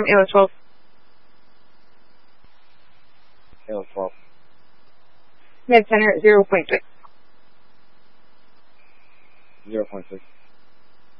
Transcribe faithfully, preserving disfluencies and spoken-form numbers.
A O twelve. A O twelve. Mid center at zero point six. zero point six.